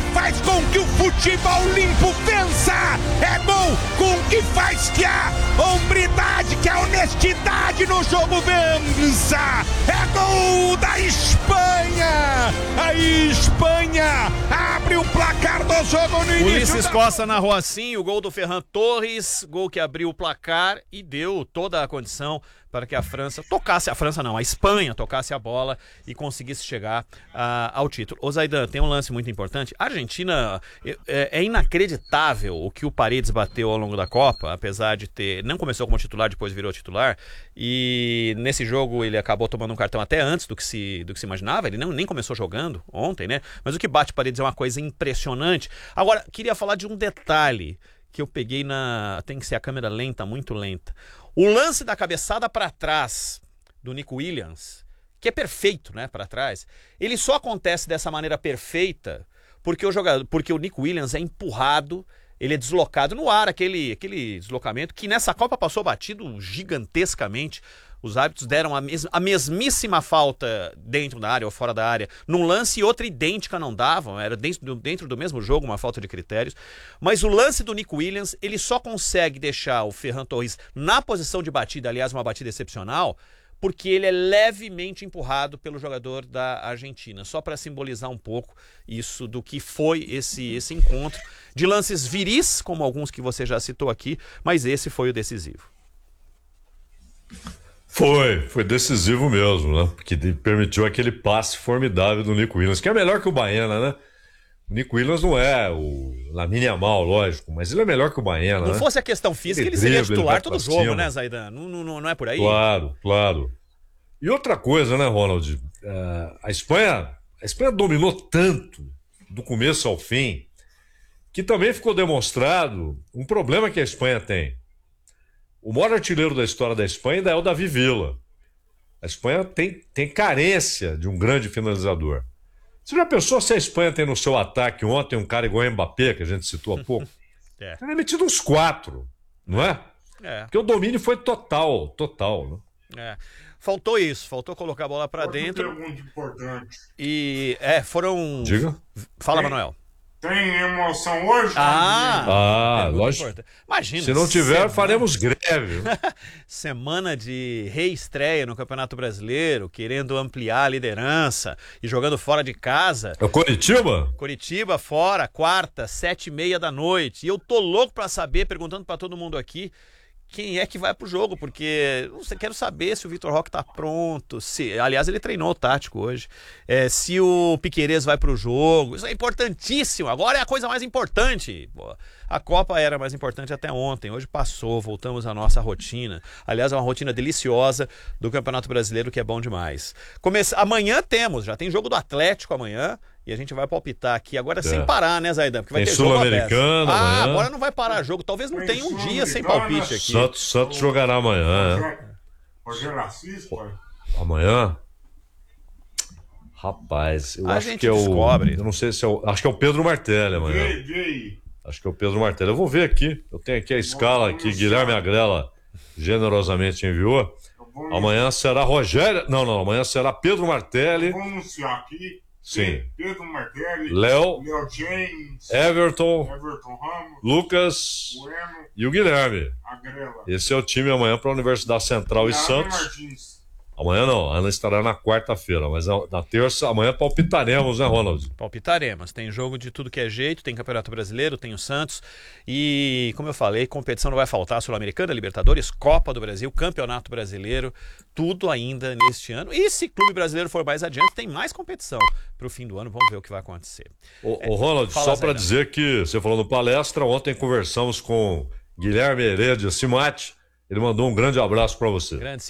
faz com que o futebol limpo vença. É gol com que faz que a hombridade, que a honestidade no jogo vença. É gol da Espanha. A Espanha abre o placar do jogo no início. Ulisses Costa narrou assim o gol do Ferran Torres, gol que abriu o placar e deu toda a condição para que a Espanha tocasse a bola e conseguisse chegar ao título. Ô Zaidan, tem um lance muito importante. A Argentina, é inacreditável o que o Paredes bateu ao longo da Copa, apesar de não começou como titular, depois virou titular, e nesse jogo ele acabou tomando um cartão até antes do que se imaginava, ele nem começou jogando ontem, né? Mas o que bate Paredes é uma coisa impressionante. Agora, queria falar de um detalhe que eu peguei tem que ser a câmera lenta, muito lenta. O lance da cabeçada para trás do Nico Williams, que é perfeito, né, para trás, ele só acontece dessa maneira perfeita porque o Nico Williams é empurrado, ele é deslocado no ar, aquele deslocamento que nessa Copa passou batido gigantescamente. Os árbitros deram a mesmíssima falta dentro da área ou fora da área num lance e outra idêntica não davam, era dentro do mesmo jogo, uma falta de critérios. Mas o lance do Nico Williams, ele só consegue deixar o Ferran Torres na posição de batida, aliás, uma batida excepcional, porque ele é levemente empurrado pelo jogador da Argentina, só para simbolizar um pouco isso do que foi esse encontro de lances viris, como alguns que você já citou aqui, mas esse foi o decisivo. Foi decisivo mesmo, né? Porque permitiu aquele passe formidável do Nico Williams, que é melhor que o Baena, né? O Nico Williams não é o Lamine Yamal, lógico, mas ele é melhor que o Baena, Não né? fosse a questão física, ele seria titular todo jogo, né, Zaidan? Não é por aí? Claro. E outra coisa, né, Ronald? A Espanha dominou tanto, do começo ao fim, que também ficou demonstrado um problema que a Espanha tem. O maior artilheiro da história da Espanha ainda é o Davi Villa. A Espanha tem carência de um grande finalizador. Você já pensou se a Espanha tem no seu ataque ontem um cara igual o Mbappé, que a gente citou há pouco? Teria metido uns 4, não é? Porque o domínio foi total, né? Faltou isso, faltou colocar a bola pra dentro. Uma pergunta importante. E foram... Diga. Fala, Manuel. Tem emoção hoje? Lógico. Imagina. Se não tiver, faremos greve. Semana de reestreia no Campeonato Brasileiro, querendo ampliar a liderança e jogando fora de casa. É o Coritiba? Coritiba fora, quarta, 7h30 da noite. E eu tô louco pra saber, perguntando pra todo mundo aqui, quem é que vai pro jogo, porque quero saber se o Vitor Roque tá pronto, aliás, ele treinou o tático hoje, se o Piquerez vai pro jogo, isso é importantíssimo, agora é a coisa mais importante. Pô, a Copa era mais importante até ontem, hoje passou, voltamos à nossa rotina, aliás, é uma rotina deliciosa do Campeonato Brasileiro, que é bom demais. Amanhã já tem jogo do Atlético amanhã, e a gente vai palpitar aqui agora sem parar, né, Zaidan? Porque vai ter jogo Sul-Americano amanhã. Agora não vai parar jogo. Talvez não tenha um dia sem palpite aqui. Santos jogará amanhã. Rogério Assis, pai. Amanhã? Rapaz, eu acho que descobre. Eu não sei se acho que é o Pedro Martelli amanhã. Vê aí. Acho que é o Pedro Martelli. Eu vou ver aqui. Eu tenho aqui a escala que Guilherme Agrela generosamente enviou. Amanhã será Rogério... Não. Amanhã será Pedro Martelli. Vamos anunciar aqui. Sim. Pedro Martelli, Léo James, Everton Ramos, Lucas Bueno, e o Guilherme. Agrela. Esse é o time amanhã para a Universidade Central e Santos. Martins. Amanhã não, a Ana estará na quarta-feira, mas na terça, amanhã palpitaremos, né, Ronald? Palpitaremos, tem jogo de tudo que é jeito, tem Campeonato Brasileiro, tem o Santos e, como eu falei, competição não vai faltar, Sul-Americana, Libertadores, Copa do Brasil, Campeonato Brasileiro, tudo ainda neste ano. E se Clube Brasileiro for mais adiante, tem mais competição para o fim do ano, vamos ver o que vai acontecer. Ô Ronald, só para dizer que você falou no palestra, ontem conversamos com Guilherme Heredia Simati, ele mandou um grande abraço para você.